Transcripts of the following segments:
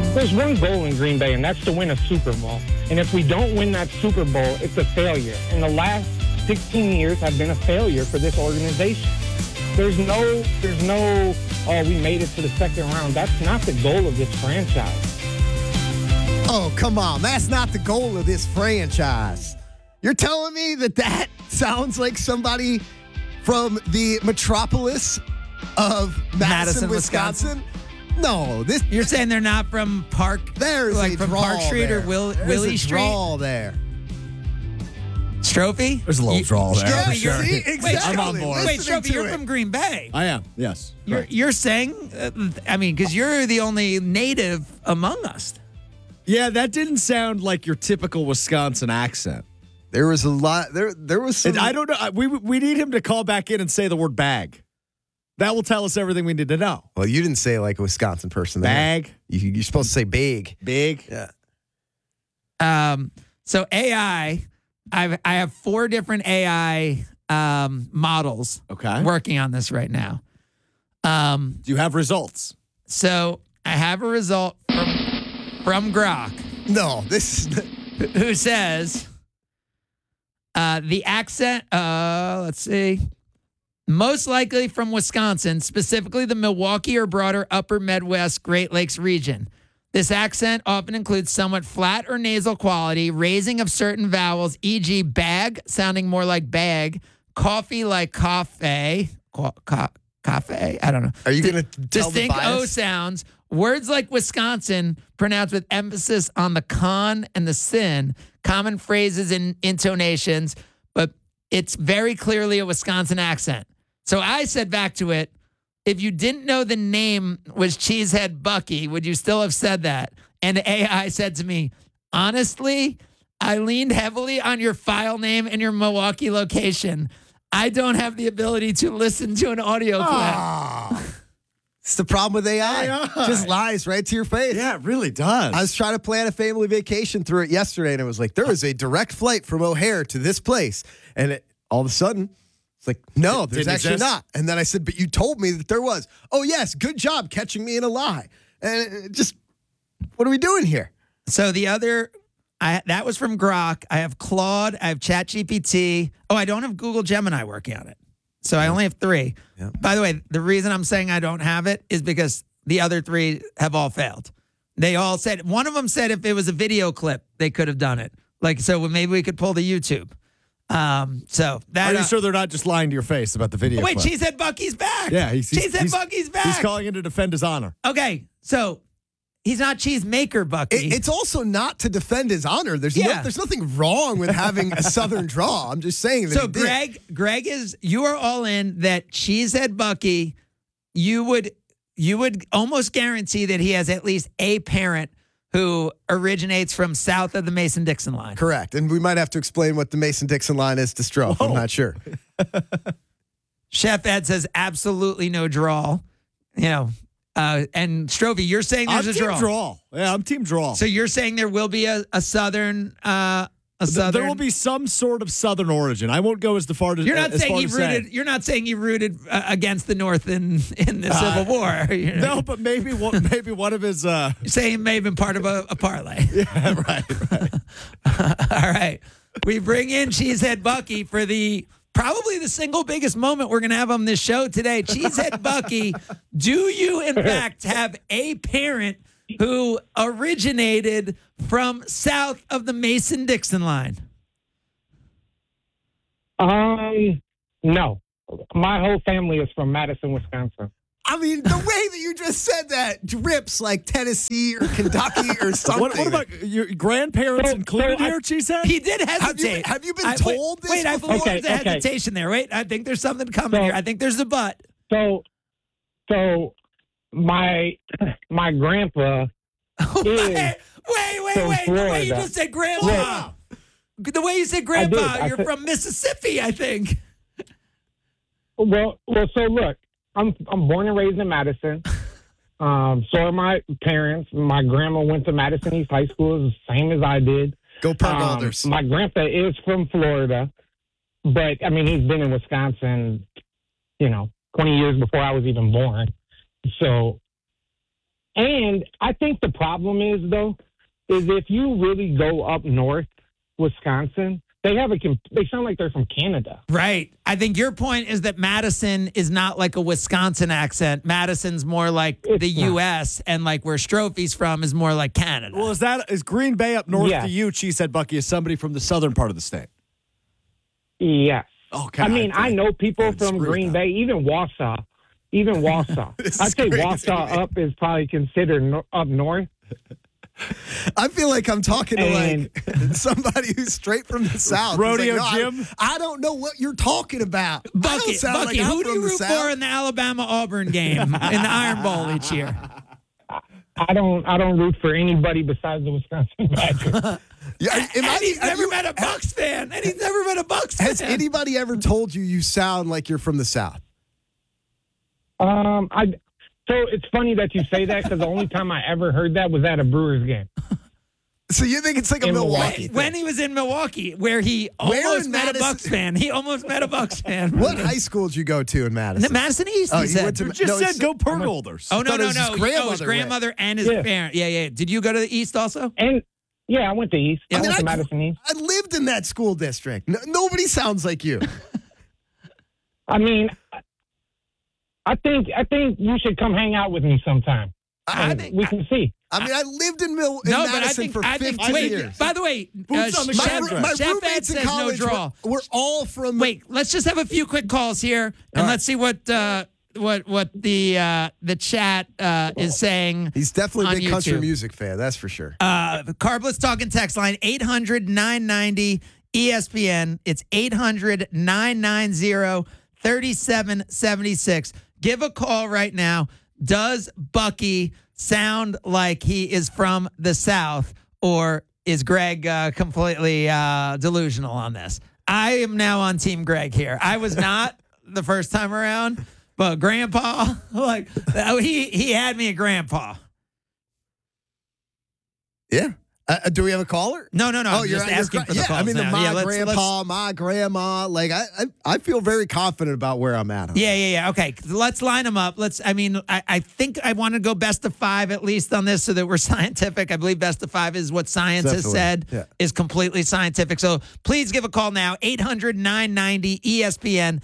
There's one goal in Green Bay, and that's to win a Super Bowl. And if we don't win that Super Bowl, it's a failure. And the last 16 years have been a failure for this organization. There's no, oh, we made it to the second round. That's not the goal of this franchise. Oh, come on. That's not the goal of this franchise. You're telling me that sounds like somebody from the metropolis of Madison, Wisconsin? No, you're saying they're not from Park. There's like a from drawl Park Street there. or Willie There's Street. Drawl there. Strophy? There's a little drawl there. Yeah, for sure. see, exactly. I'm on board. Wait, Strophy, you're from Green Bay. I am. Yes. You're saying, because you're the only native among us. Yeah, that didn't sound like your typical Wisconsin accent. There was a lot. There was some. And I don't know. We need him to call back in and say the word bag. That will tell us everything we need to know. Well, you didn't say like a Wisconsin person. Bag. You're supposed to say big. Big. Yeah. So AI, I have 4 different AI models. Okay. Working on this right now. Do you have results? So I have a result from Grok. No, this is who says the accent. Let's see. Most likely from Wisconsin, specifically the Milwaukee or broader upper Midwest Great Lakes region. This accent often includes somewhat flat or nasal quality, raising of certain vowels, e.g. bag, sounding more like bag, coffee like coffee, coffee, I don't know. Are you going to tell distinct the O bias? sounds, words like Wisconsin pronounced with emphasis on the con and the sin, common phrases and intonations, but it's very clearly a Wisconsin accent. So I said back to it, if you didn't know the name was Cheesehead Bucky, would you still have said that? And AI said to me, honestly, I leaned heavily on your file name and your Milwaukee location. I don't have the ability to listen to an audio clip. It's the problem with AI. Just lies right to your face. Yeah, it really does. I was trying to plan a family vacation through it yesterday, and it was like, there was a direct flight from O'Hare to this place. And all of a sudden, it's like, no, there's Didn't actually exist? not. And then I said, but you told me that there was. Oh, yes, good job catching me in a lie. And what are we doing here? So the other, that was from Grok. I have Claude. I have ChatGPT. Oh, I don't have Google Gemini working on it. So I only have 3. Yeah. By the way, the reason I'm saying I don't have it is because the other 3 have all failed. They all said, one of them said if it was a video clip, they could have done it. So maybe we could pull the YouTube. So that. Are you sure they're not just lying to your face about the video? Wait, clip? Cheesehead Bucky's back. Yeah, Bucky's back. He's calling in to defend his honor. Okay, so he's not Cheesemaker Bucky. It's also not to defend his honor. There's nothing wrong with having a Southern draw. I'm just saying that. So Greg is, you are all in that Cheesehead Bucky. You would almost guarantee that he has at least a parent who originates from south of the Mason-Dixon line. Correct. And we might have to explain what the Mason-Dixon line is to Stroh. I'm not sure. Chef Ed says absolutely no draw. And Strovey, you're saying there's a draw. I'm team draw. Yeah, I'm team draw. So you're saying there will be a southern. There will be some sort of southern origin. I won't go as far as you're not as saying far he as rooted. saying. You're not saying he rooted against the North in the Civil War. No, but maybe one of his. You're saying he may have been part of a parlay. Yeah, right. All right, we bring in Cheesehead Bucky for probably the single biggest moment we're going to have on this show today. Cheesehead Bucky, do you in fact have a parent who originated from south of the Mason-Dixon line? No. My whole family is from Madison, Wisconsin. I mean, the way that you just said that drips like Tennessee or Kentucky or something. What about your grandparents included here, Cheesehead? He did hesitate. Have you been told this Wait, I before? believe there's a hesitation there. Wait, I think there's something coming here. I think there's a but. So my grandpa is Wait. from The way you Florida. just said grandpa. Yeah. The way you said grandpa, I you're said- from Mississippi, I think. Well, so look, I'm born and raised in Madison. So are my parents. My grandma went to Madison East High School, the same as I did. Go Pergolders. My grandpa is from Florida, but I mean he's been in Wisconsin, 20 years before I was even born. So, And I think the problem is if you really go up north, Wisconsin, they sound like they're from Canada. Right. I think your point is that Madison is not like a Wisconsin accent. Madison's more like the U.S. and like where Strophe's from is more like Canada. Well, is Green Bay up north Yeah. to you? She said, Bucky, is somebody from the southern part of the state. Yes. Oh, God. I mean, I know people from screw Green that. Bay, even Wausau. This I'd is say crazy. Wausau up is probably considered up north. I feel like I'm talking to And- like somebody who's straight from the South. It's Rodeo like, no, Jim? I don't know what you're talking about. I Bucky, don't sound Bucky, like I'm who do from you the root South. for in the Alabama-Auburn game in the Iron Bowl each year? I don't root for anybody besides the Wisconsin Badgers. Yeah, And he's never met a Bucks fan. Has anybody ever told you sound like you're from the South? So it's funny that you say that because the only time I ever heard that was at a Brewers game. So you think it's like a In Milwaukee thing? When he was in Milwaukee, where he almost in met a Madison? Bucks fan. He almost met a Bucks fan. What high school did you go to in Madison? Madison East, Oh, he you said. went to- You just No, said it's- go Pergolders. Oh, no, thought it no, was no. his His grandmother grandmother and his Yeah. parent. Yeah. Did you go to the East also? And yeah, I went to East. I went to I Madison East. I lived in that school district. Nobody sounds like you. I mean, I think you should come hang out with me sometime. I And think- we can see. I mean, I lived in No, Madison but I think, for 15 wait, years. by the way, Boots on the Chef, ground. My Chef Ed roommates in says no college draw. were all from. Wait, let's just have a few quick calls here, and let's see what the chat is saying. He's definitely a on big country YouTube. music fan, that's for sure. Carbless talking text line 800-990 ESPN. It's 800-990-3776. Give a call right now. Does Bucky sound like he is from the South, or is Greg completely delusional on this? I am now on Team Greg here. I was not the first time around, but Grandpa, like he had me at Grandpa. Yeah. Do we have a caller? No. Oh, I'm just asking for the calls I mean, now. my let's- grandpa, my grandma. Like, I feel very confident about where I'm at. Yeah. Okay, let's line them up. I think I want to go best of 5 at least on this so that we're scientific. I believe best of 5 is what science has Definitely. said Yeah. is completely scientific. So please give a call now, 800-990 ESPN.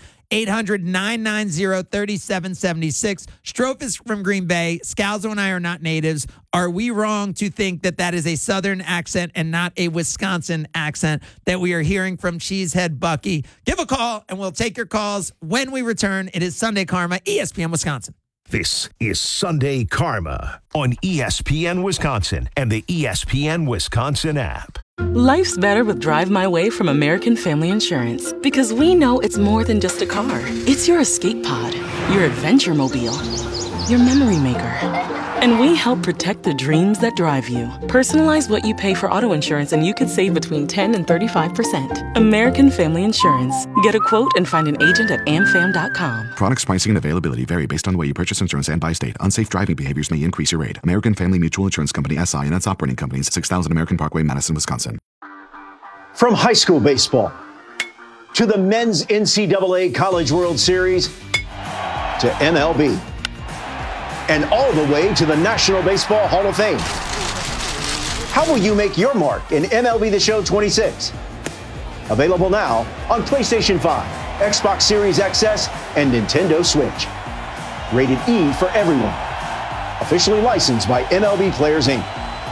800-990-3776. Strofe is from Green Bay. Scalzo and I are not natives. Are we wrong to think that that is a Southern accent and not a Wisconsin accent that we are hearing from Cheesehead Bucky? Give a call, and we'll take your calls when we return. It is Sunday Karma, ESPN Wisconsin. This is Sunday Karma on ESPN Wisconsin and the ESPN Wisconsin app. Life's better with Drive My Way from American Family Insurance because we know it's more than just a car. It's your escape pod, your adventure mobile, your memory maker. And we help protect the dreams that drive you. Personalize what you pay for auto insurance and you could save between 10 and 35%. American Family Insurance. Get a quote and find an agent at amfam.com. Products, pricing, and availability vary based on the way you purchase insurance and by state. Unsafe driving behaviors may increase your rate. American Family Mutual Insurance Company, SI, and its operating companies, 6000 American Parkway, Madison, Wisconsin. From high school baseball to the men's NCAA College World Series to MLB and all the way to the National Baseball Hall of Fame. How will you make your mark in MLB The Show 26? Available now on PlayStation 5, Xbox Series XS, and Nintendo Switch. Rated E for everyone. Officially licensed by MLB Players Inc.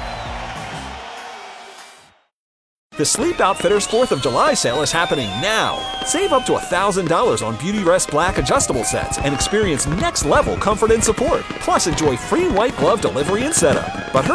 The Sleep Outfitters 4th of July sale is happening now. Save up to $1,000 on Beautyrest Black adjustable sets and experience next-level comfort and support. Plus, enjoy free white glove delivery and setup. But hurry